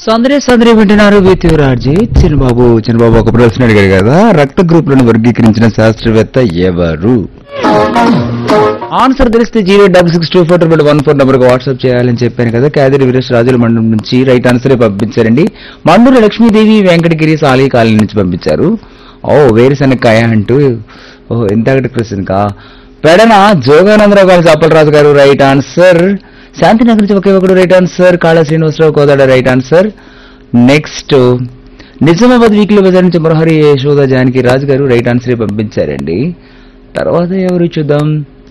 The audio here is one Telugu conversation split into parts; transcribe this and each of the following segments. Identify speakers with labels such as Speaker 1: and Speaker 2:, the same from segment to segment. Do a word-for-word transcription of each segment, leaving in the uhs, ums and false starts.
Speaker 1: సౌందర్య సౌందర్య వింటున్నారు విత్ రాజీ చిన్నబాబు చిన్నబాబు ఒక ప్రశ్న అడిగారు కదా, రక్త గ్రూపులను వర్గీకరించిన శాస్త్రవేత్త ఎవరు? ఆన్సర్ తెలిస్తే zero double six two four triple one four number WhatsApp చేయాలని చెప్పాను కదా. కాదిరి వీరేష్ రాజుల మండలం నుంచి రైట్ ఆన్సరే పంపించారండి. మండూరు లక్ష్మీదేవి వెంకటగిరి సాలి కాలనీ నుంచి పంపించారు. ఓ వేరుశనక్కాయ అంటూ ఓ ఇంతకటి క్వశ్చన్ కా పెడన జోగానందరావు గారు అప్పలరాజు గారు రైట్ ఆన్సర్. శాంతినగర్ నుంచి ఒకే ఒకడు రైట్ ఆన్సర్. కాళ Srinivasarao Kodad right answer. Next Nizamabad weekly Bazar నుంచి మురహరి యశోద జానకి రాజు గారు రైట్ ఆన్సర్ పంపించారండి. తర్వాత ఎవరు చూద్దాం,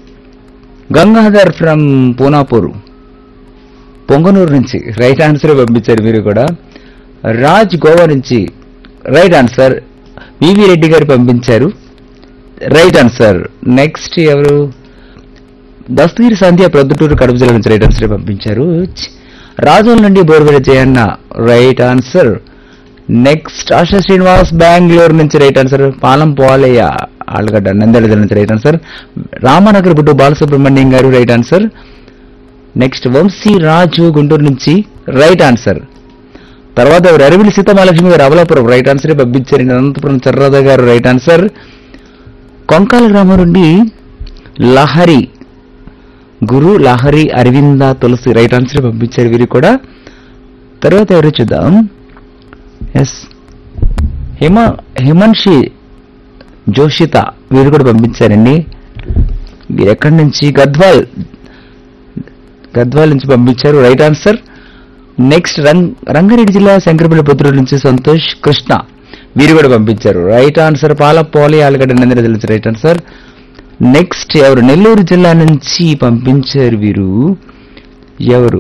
Speaker 1: గంగాధర్ ఫ్రమ్ పూనాపూర్ పొంగనూరు నుంచి రైట్ ఆన్సర్ పంపించారు మీరు కూడా. రాజ్ గోవా నుంచి రైట్ ఆన్సర్. వివి రెడ్డి గారు పంపించారు రైట్ ఆన్సర్. నెక్స్ట్ ఎవరు, దస్తగిరి సంధ్య ప్రొద్దుటూరు కడప జిల్లా నుంచి రైట్ ఆన్సర్ పంపించారు. రాజోల్ నుండి బోర్వెల Jayanna right answer. Next ASHA Srinivas Bengaluru నుంచి రైట్ ఆన్సర్. పాలం పోలయ్య ఆళ్ళగడ్డ నంద్యాల జిల్లా నుంచి రైట్ ఆన్సర్. రామానగర్ బుడ్డు బాలసుబ్రహ్మణ్యం గారు రైట్ ఆన్సర్. నెక్స్ట్ వంశీ రాజు గుంటూరు నుంచి రైట్ ఆన్సర్. తర్వాత అరవిలి సీతమహాలక్ష్మి గారు అమలాపురం రైట్ ఆన్సర్ పంపించారు. అనంతపురం చర్రాధ గారు రైట్ ఆన్సర్. కొంకాల గ్రామం నుండి లహరి గురు లహరి అరవింద తులసి రైట్ ఆన్సర్ పంపించారు వీరు కూడా. తర్వాత ఎవరు చూద్దాం, ఎస్ హిమ హిమన్షి జోషిత వీరు కూడా పంపించారండి. వీరు ఎక్కడి నుంచి, గద్వాల్ గద్వాల్ నుంచి పంపించారు రైట్ ఆన్సర్. నెక్స్ట్ రంగ్ రంగారెడ్డి జిల్లా శంకరపల్లి పుత్తూరు నుంచి సంతోష్ కృష్ణ వీరు కూడా పంపించారు రైట్ ఆన్సర్. పాలపోలి ఆలగడ్డ నంద్యాల జిల్లా రైట్ ఆన్సర్. నెక్స్ట్ ఎవరు, నెల్లూరు జిల్లా నుంచి పంపించారు వీరు ఎవరు,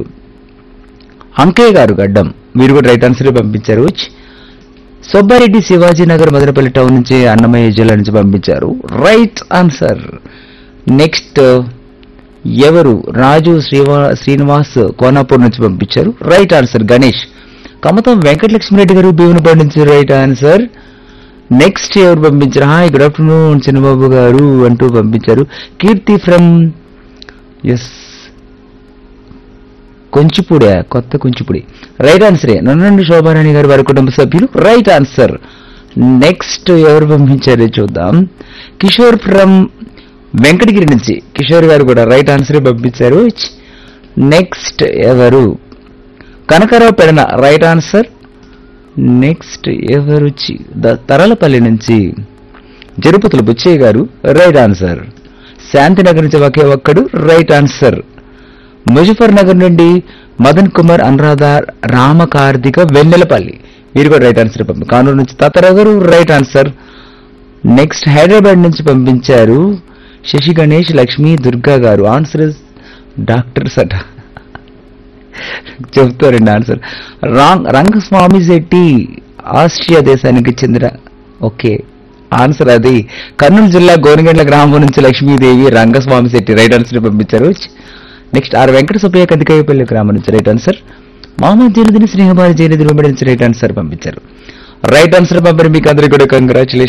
Speaker 1: అంకయ్య గారు గడ్డం వీరు కూడా రైట్ ఆన్సర్ పంపించారు. సుబ్బారెడ్డి శివాజీ నగర్ మదనపల్లి టౌన్ నుంచి అన్నమయ్య జిల్లా నుంచి పంపించారు రైట్ ఆన్సర్. నెక్స్ట్ ఎవరు, రాజు శ్రీవా శ్రీనివాస్ కోనాపూర్ నుంచి పంపించారు రైట్ ఆన్సర్. గణేష్ కమతం వెంకటలక్ష్మిరెడ్డి గారు భీమునిపాడు నుంచి రైట్ ఆన్సర్. నెక్స్ట్ ఎవరు పంపించారు, హాయ్ గుడ్ ఆఫ్టర్నూన్ చిన్నబాబు గారు అంటూ పంపించారు. కీర్తి ఫ్రమ్ ఎస్ కొంచిపూడి కొత్త కొంచిపూడి రైట్ ఆన్సరే. నన్నండి శోభారాణి గారు వారి కుటుంబ సభ్యులు రైట్ ఆన్సర్. నెక్స్ట్ ఎవరు పంపించారో చూద్దాం, కిషోర్ ఫ్రమ్ వెంకటగిరి నుంచి కిషోర్ గారు కూడా రైట్ ఆన్సరే పంపించారు. నెక్స్ట్ ఎవరు, Kanakarao Pedana right answer. Next ఎవరు, తరలపల్లి నుంచి జరుపతుల బుచ్చయ్య గారు రైట్ ఆన్సర్. శాంతినగర్ నుంచి ఒకే ఒక్కడు రైట్ ఆన్సర్. ముజఫర్ నగర్ నుండి మదన్ కుమార్ అనురాధ రామకార్తిక వెన్నెలపల్లి వీరు కూడా రైట్ ఆన్సర్ పంపి. కానూరు నుంచి తాతారావు గారు రైట్ ఆన్సర్. నెక్స్ట్ హైదరాబాద్ నుంచి పంపించారు శశి గణేష్ లక్ష్మి దుర్గా గారు. ఆన్సర్ డాక్టర్స్ అట చెప్తారండి answer. Wrong Rangaswamy Shetty Austria దేశానికి చెందిన ఓకే ఆన్సర్ అది. కర్నూలు జిల్లా గోనగండ్ల గ్రామం నుంచి లక్ష్మీదేవి రంగస్వామి శెట్టి రైట్ ఆన్సర్ పంపించారు. నెక్స్ట్ ఆర్ వెంకట సుబ్బయ్య కదికాయపల్లి గ్రామం నుంచి రైట్ ఆన్సర్. మహమ్మద్ జైనుద్దీన్ శ్రీహబారి జైనుద్దీన్ నుంచి రైట్ ఆన్సర్ పంపించారు రైట్ ఆన్సర్ పంపారు. మీకు అందరికీ కూడా కంగ్రాచులేషన్.